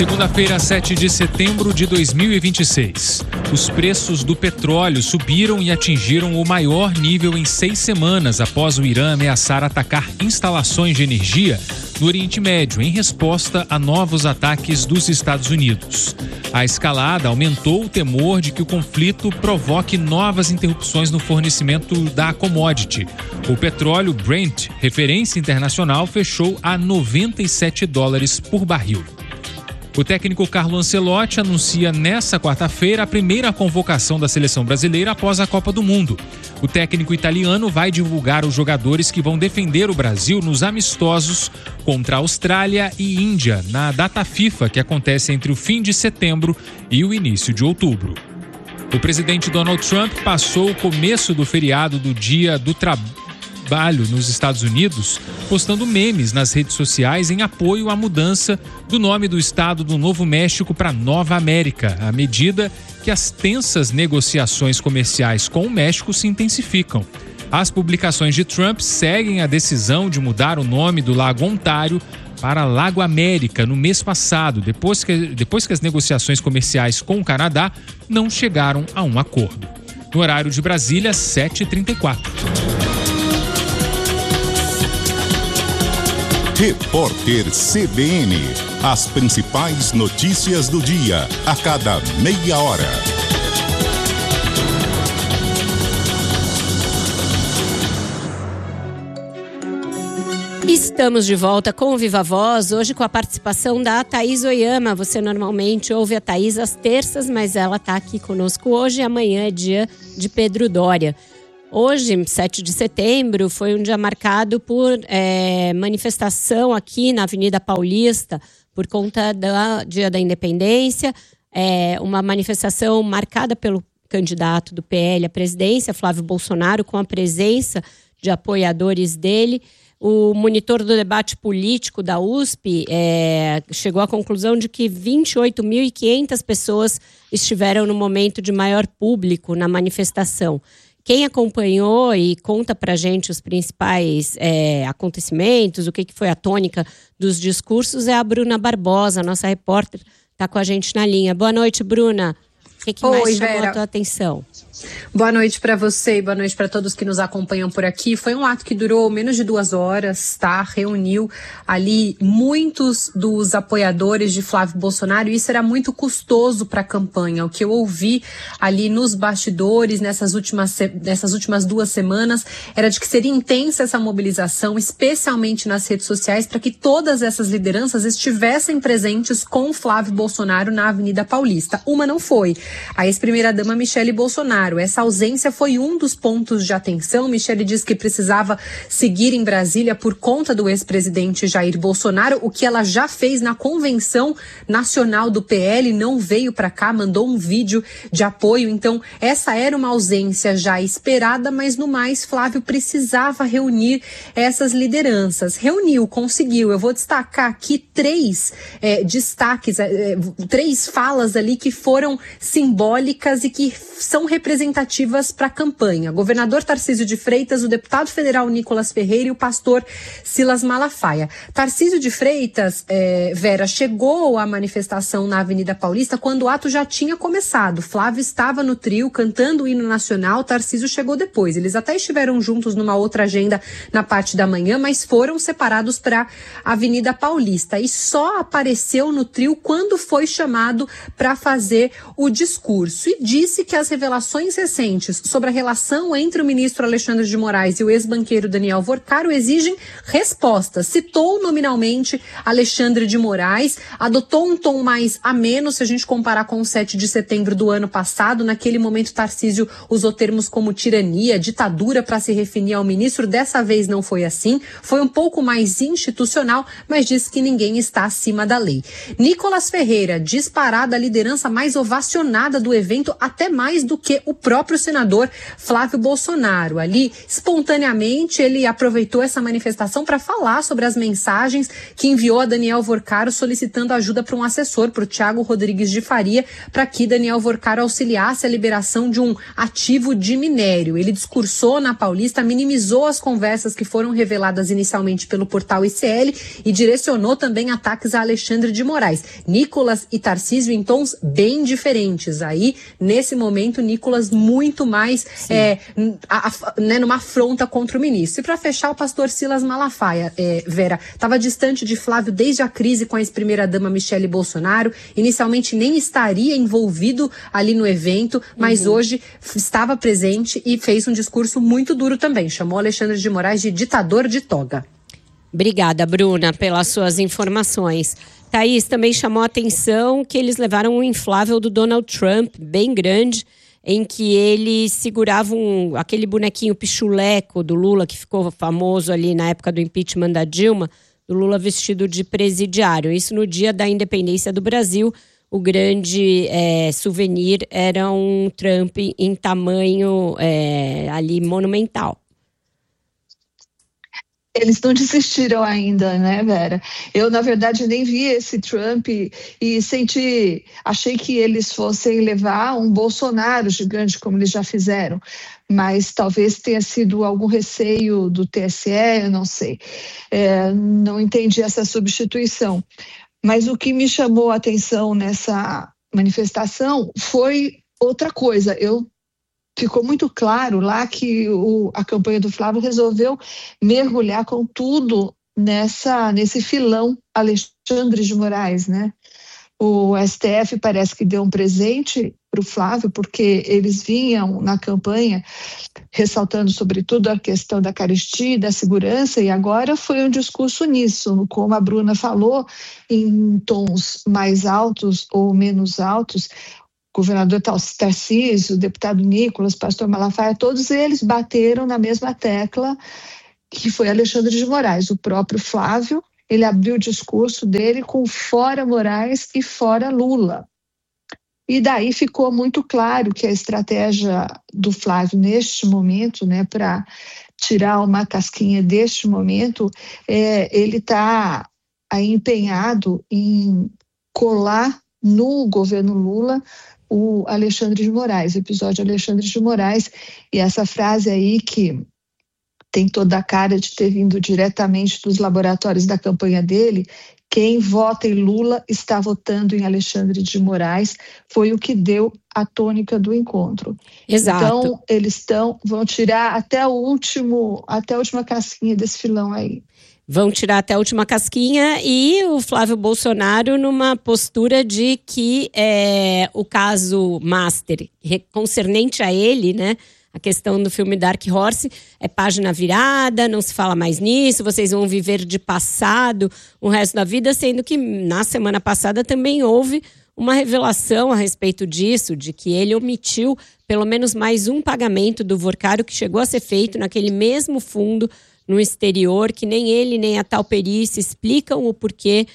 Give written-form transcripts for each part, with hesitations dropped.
Segunda-feira, 7 de setembro de 2026. Os preços do petróleo subiram e atingiram o maior nível em 6 semanas após o Irã ameaçar atacar instalações de energia no Oriente Médio em resposta a novos ataques dos Estados Unidos. A escalada aumentou o temor de que o conflito provoque novas interrupções no fornecimento da commodity. O petróleo Brent, referência internacional, fechou a $97 por barril. O técnico Carlo Ancelotti anuncia nesta quarta-feira a primeira convocação da seleção brasileira após a Copa do Mundo. O técnico italiano vai divulgar os jogadores que vão defender o Brasil nos amistosos contra a Austrália e Índia, na data FIFA que acontece entre o fim de setembro e o início de outubro. O presidente Donald Trump passou o começo do feriado do Dia do Trabalho nos Estados Unidos, postando memes nas redes sociais em apoio à mudança do nome do estado do Novo México para Nova América, à medida que as tensas negociações comerciais com o México se intensificam. As publicações de Trump seguem a decisão de mudar o nome do Lago Ontário para Lago América no mês passado, depois que as negociações comerciais com o Canadá não chegaram a um acordo. No horário de Brasília, 7h34. Repórter CBN. As principais notícias do dia, a cada meia hora. Estamos de volta com o Viva Voz, hoje com a participação da Thaís Oyama. Você normalmente ouve a Thaís às terças, mas ela está aqui conosco hoje e amanhã é dia de Pedro Doria. Hoje, 7 de setembro, foi um dia marcado por manifestação aqui na Avenida Paulista por conta do Dia da Independência, uma manifestação marcada pelo candidato do PL à presidência, Flávio Bolsonaro, com a presença de apoiadores dele. O monitor do debate político da USP chegou à conclusão de que 28.500 pessoas estiveram no momento de maior público na manifestação. Quem acompanhou e conta pra gente os principais acontecimentos, o que foi a tônica dos discursos, é a Bruna Barbosa, nossa repórter, está com a gente na linha. Boa noite, Bruna. O que mais chamou a tua atenção? Boa noite para você e boa noite para todos que nos acompanham por aqui. Foi um ato que durou menos de 2 horas, tá? Reuniu ali muitos dos apoiadores de Flávio Bolsonaro e isso era muito custoso para a campanha. O que eu ouvi ali nos bastidores nessas últimas 2 semanas era de que seria intensa essa mobilização, especialmente nas redes sociais, para que todas essas lideranças estivessem presentes com Flávio Bolsonaro na Avenida Paulista. Uma não foi. A ex-primeira-dama Michele Bolsonaro. Essa ausência foi um dos pontos de atenção. Michele disse que precisava seguir em Brasília por conta do ex-presidente Jair Bolsonaro, o que ela já fez na convenção nacional do PL, não veio para cá, mandou um vídeo de apoio. Então, essa era uma ausência já esperada, mas no mais, Flávio precisava reunir essas lideranças. Reuniu, conseguiu. Eu vou destacar aqui 3 destaques, 3 falas ali que foram simbólicas e que são representativas para a campanha. Governador Tarcísio de Freitas, o deputado federal Nicolas Ferreira e o pastor Silas Malafaia. Tarcísio de Freitas, Vera, chegou à manifestação na Avenida Paulista quando o ato já tinha começado. Flávio estava no trio cantando o hino nacional, Tarcísio chegou depois. Eles até estiveram juntos numa outra agenda na parte da manhã, mas foram separados para a Avenida Paulista e só apareceu no trio quando foi chamado para fazer o discurso e disse que as revelações recentes sobre a relação entre o ministro Alexandre de Moraes e o ex-banqueiro Daniel Vorcaro exigem respostas. Citou nominalmente Alexandre de Moraes, adotou um tom mais ameno se a gente comparar com o 7 de setembro do ano passado. Naquele momento, Tarcísio usou termos como tirania, ditadura para se referir ao ministro. Dessa vez não foi assim, foi um pouco mais institucional, mas disse que ninguém está acima da lei. Nicolas Ferreira, disparada a liderança mais ovacionada do evento, até mais do que o o próprio senador Flávio Bolsonaro. Ali, espontaneamente, ele aproveitou essa manifestação para falar sobre as mensagens que enviou a Daniel Vorcaro solicitando ajuda para um assessor, para o Thiago Rodrigues de Faria, para que Daniel Vorcaro auxiliasse a liberação de um ativo de minério. Ele discursou na Paulista, minimizou as conversas que foram reveladas inicialmente pelo portal ICL e direcionou também ataques a Alexandre de Moraes. Nicolas e Tarcísio em tons bem diferentes. Aí, nesse momento, Nicolas muito mais numa afronta contra o ministro. E para fechar, o pastor Silas Malafaia, Vera, estava distante de Flávio desde a crise com a ex-primeira-dama Michele Bolsonaro. Inicialmente nem estaria envolvido ali no evento, mas hoje estava presente e fez um discurso muito duro também. Chamou Alexandre de Moraes de ditador de toga. Obrigada, Bruna, pelas suas informações. Thaís, também chamou a atenção que eles levaram um inflável do Donald Trump, bem grande, em que ele segurava aquele bonequinho pichuleco do Lula, que ficou famoso ali na época do impeachment da Dilma, do Lula vestido de presidiário. Isso no dia da independência do Brasil. O grande souvenir era um Trump em tamanho ali monumental. Eles não desistiram ainda, né, Vera? Eu, na verdade, nem vi esse Trump e achei que eles fossem levar um Bolsonaro gigante, como eles já fizeram. Mas talvez tenha sido algum receio do TSE, eu não sei. Não entendi essa substituição. Mas o que me chamou a atenção nessa manifestação foi outra coisa. Ficou muito claro lá que a campanha do Flávio resolveu mergulhar com tudo nesse filão Alexandre de Moraes, né? O STF parece que deu um presente para o Flávio, porque eles vinham na campanha ressaltando sobretudo a questão da carestia e da segurança, e agora foi um discurso uníssono, como a Bruna falou, em tons mais altos ou menos altos. Governador Tarcísio, o deputado Nicolas, pastor Malafaia, todos eles bateram na mesma tecla que foi Alexandre de Moraes. O próprio Flávio, ele abriu o discurso dele com fora Moraes e fora Lula. E daí ficou muito claro que a estratégia do Flávio neste momento, né, para tirar uma casquinha deste momento, ele está aí empenhado em colar no governo Lula o Alexandre de Moraes, o episódio Alexandre de Moraes, e essa frase aí que tem toda a cara de ter vindo diretamente dos laboratórios da campanha dele, quem vota em Lula está votando em Alexandre de Moraes, foi o que deu a tônica do encontro. Exato. Então, eles vão tirar até a última casquinha desse filão aí. Vão tirar até a última casquinha e o Flávio Bolsonaro numa postura de que o caso Master concernente a ele, né? A questão do filme Dark Horse é página virada, não se fala mais nisso, vocês vão viver de passado o resto da vida, sendo que na semana passada também houve uma revelação a respeito disso, de que ele omitiu pelo menos mais um pagamento do Vorcaro que chegou a ser feito naquele mesmo fundo no exterior, que nem ele nem a tal perícia explicam o porquê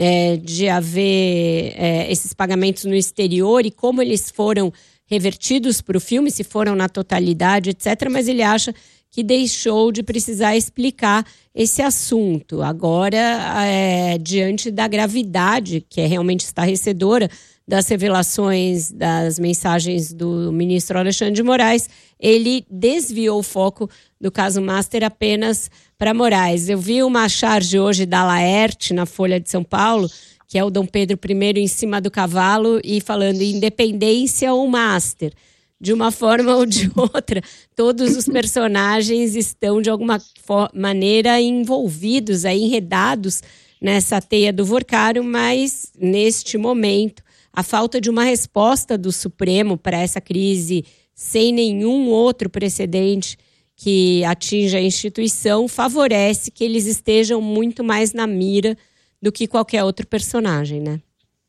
de haver esses pagamentos no exterior e como eles foram revertidos para o filme, se foram na totalidade, etc. Mas ele acha que deixou de precisar explicar esse assunto. Agora, diante da gravidade, que é realmente estarrecedora, das revelações das mensagens do ministro Alexandre de Moraes, ele desviou o foco do caso Master apenas para Moraes. Eu vi uma charge hoje da Laerte na Folha de São Paulo, que é o Dom Pedro I em cima do cavalo e falando independência ou Master. De uma forma ou de outra, todos os personagens estão de alguma maneira envolvidos, enredados nessa teia do Vorcaro, mas neste momento a falta de uma resposta do Supremo para essa crise sem nenhum outro precedente que atinja a instituição favorece que eles estejam muito mais na mira do que qualquer outro personagem, né?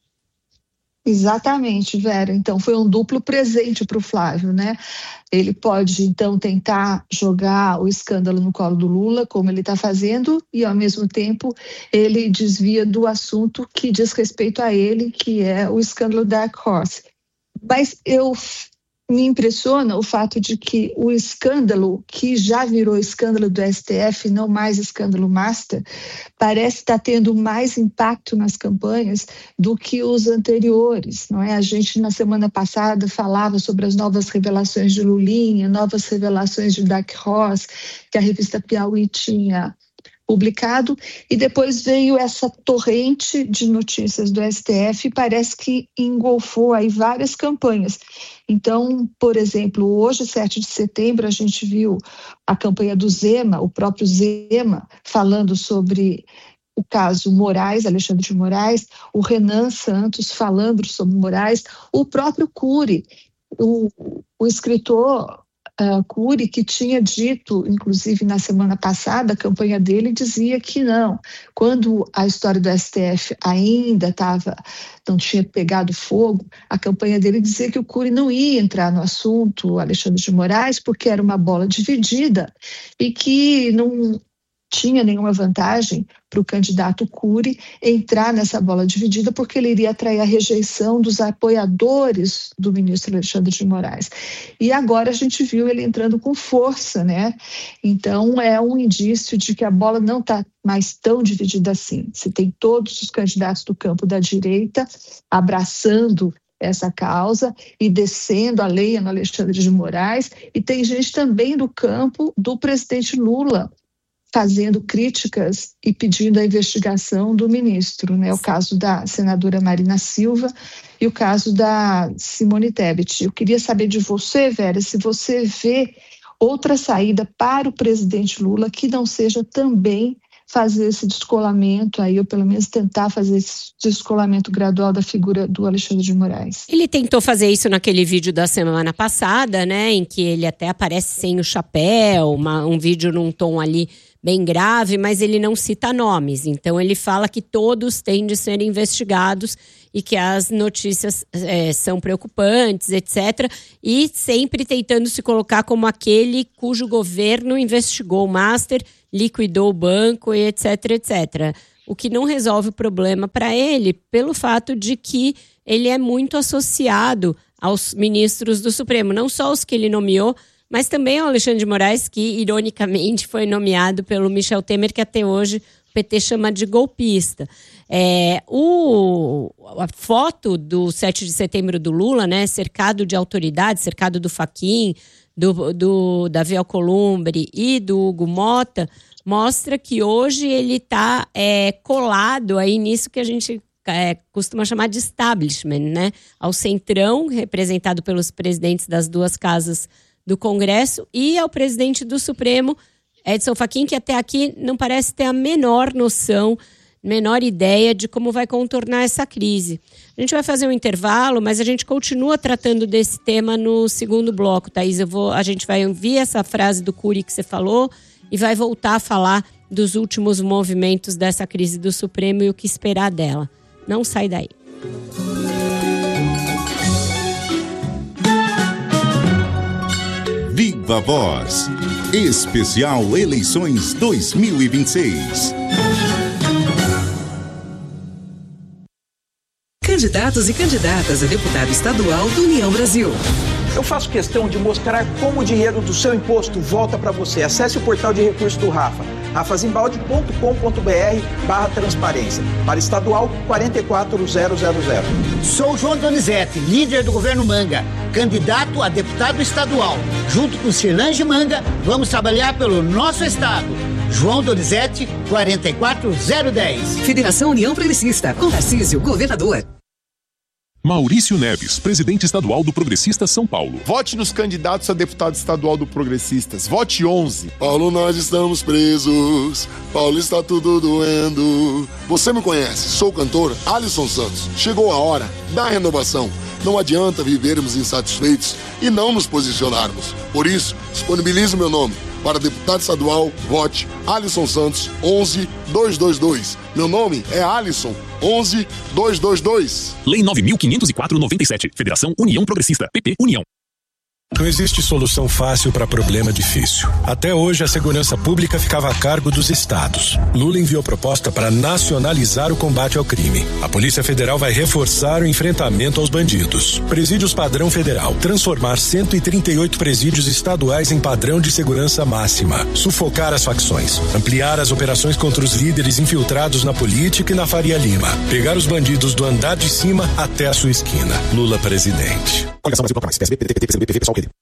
Exatamente, Vera. Então foi um duplo presente para o Flávio, né? Ele pode, então, tentar jogar o escândalo no colo do Lula, como ele está fazendo, e, ao mesmo tempo, ele desvia do assunto que diz respeito a ele, que é o escândalo Dark Horse. Mas eu me impressiona o fato de que o escândalo, que já virou escândalo do STF, não mais escândalo master, parece estar tendo mais impacto nas campanhas do que os anteriores, não é? A gente, na semana passada, falava sobre as novas revelações de Lulinha, novas revelações de Dark Horse, que a revista Piauí tinha publicado, e depois veio essa torrente de notícias do STF e parece que engolfou aí várias campanhas. Então, por exemplo, hoje, 7 de setembro, a gente viu a campanha do Zema, o próprio Zema, falando sobre o caso Moraes, Alexandre de Moraes, o Renan Santos falando sobre Moraes, o próprio Cury, o escritor Cury, que tinha dito, inclusive na semana passada, a campanha dele dizia que não. Quando a história do STF ainda não tinha pegado fogo, a campanha dele dizia que o Cury não ia entrar no assunto Alexandre de Moraes porque era uma bola dividida e que não tinha nenhuma vantagem para o candidato Cury entrar nessa bola dividida porque ele iria atrair a rejeição dos apoiadores do ministro Alexandre de Moraes. E agora a gente viu ele entrando com força, né? Então é um indício de que a bola não está mais tão dividida assim. Você tem todos os candidatos do campo da direita abraçando essa causa e descendo a lenha no Alexandre de Moraes, e tem gente também do campo do presidente Lula fazendo críticas e pedindo a investigação do ministro, né? O caso da senadora Marina Silva e o caso da Simone Tebet. Eu queria saber de você, Vera, se você vê outra saída para o presidente Lula que não seja também fazer esse descolamento aí, ou pelo menos tentar fazer esse descolamento gradual da figura do Alexandre de Moraes. Ele tentou fazer isso naquele vídeo da semana passada, né, em que ele até aparece sem o chapéu, um vídeo num tom ali bem grave, mas ele não cita nomes. Então ele fala que todos têm de ser investigados e que as notícias são preocupantes, etc. E sempre tentando se colocar como aquele cujo governo investigou o Master, liquidou o banco e etc, etc. O que não resolve o problema para ele, pelo fato de que ele é muito associado aos ministros do Supremo, não só os que ele nomeou, mas também ao Alexandre de Moraes, que ironicamente foi nomeado pelo Michel Temer, que até hoje o PT chama de golpista. A foto do 7 de setembro do Lula, né, cercado de autoridades, cercado do Fachin, do Davi Alcolumbre e do Hugo Mota, mostra que hoje ele está colado aí nisso que a gente costuma chamar de establishment, né? Ao centrão, representado pelos presidentes das duas casas do Congresso, e ao presidente do Supremo, Edson Fachin, que até aqui não parece ter a menor noção, menor ideia de como vai contornar essa crise. A gente vai fazer um intervalo, mas a gente continua tratando desse tema no segundo bloco, Thaís. A gente vai ouvir essa frase do Cury que você falou e vai voltar a falar dos últimos movimentos dessa crise do Supremo e o que esperar dela. Não sai daí. Viva Voz, especial Eleições 2026. Candidatos e candidatas a deputado estadual do União Brasil. Eu faço questão de mostrar como o dinheiro do seu imposto volta para você. Acesse o portal de recursos do Rafa, rafazimbalde.com.br/transparência. Para estadual 44000. Sou João Donizete, líder do governo Manga, candidato a deputado estadual. Junto com Cirlange Manga, vamos trabalhar pelo nosso estado. João Donizete, 44010. Federação União Progressista, com Tarcísio, governador. Maurício Neves, presidente estadual do Progressistas São Paulo. Vote nos candidatos a deputado estadual do Progressistas. Vote 11. Paulo, nós estamos presos. Paulo, está tudo doendo. Você me conhece, sou o cantor Alisson Santos. Chegou a hora da renovação. Não adianta vivermos insatisfeitos e não nos posicionarmos. Por isso, disponibilizo meu nome. Para deputado estadual, vote Alisson Santos, 11222. Meu nome é Alisson, 11222. Lei 9.504/97. Federação União Progressista. PP União. Não existe solução fácil para problema difícil. Até hoje, a segurança pública ficava a cargo dos estados. Lula enviou proposta para nacionalizar o combate ao crime. A Polícia Federal vai reforçar o enfrentamento aos bandidos. Presídios padrão federal. Transformar 138 presídios estaduais em padrão de segurança máxima. Sufocar as facções. Ampliar as operações contra os líderes infiltrados na política e na Faria Lima. Pegar os bandidos do andar de cima até a sua esquina. Lula presidente. Coligação Brasil Toca Mais. PSB, PDT, PCB, PV, PSOL, PD.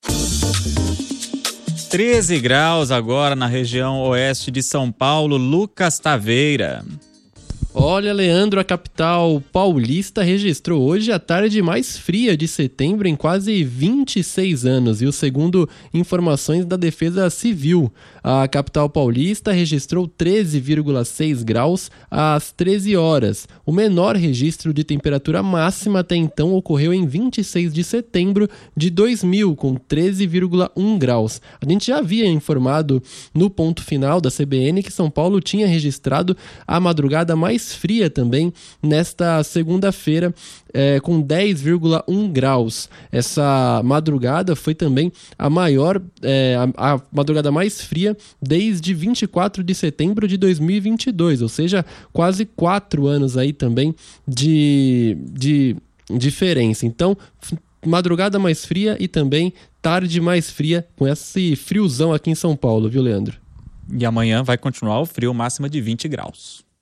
13 graus agora na região oeste de São Paulo. Lucas Taveira. Olha, Leandro, a capital paulista registrou hoje a tarde mais fria de setembro em quase 26 anos. E o segundo informações da Defesa Civil, a capital paulista registrou 13,6 graus às 13 horas. O menor registro de temperatura máxima até então ocorreu em 26 de setembro de 2000, com 13,1 graus. A gente já havia informado no ponto final da CBN que São Paulo tinha registrado a madrugada mais fria também nesta segunda-feira, com 10,1 graus. Essa madrugada foi também a maior, a madrugada mais fria desde 24 de setembro de 2022, ou seja, quase 4 anos aí também de diferença. Então, madrugada mais fria e também tarde mais fria, com esse friozão aqui em São Paulo, viu, Leandro? E amanhã vai continuar o frio, máxima de 20 graus.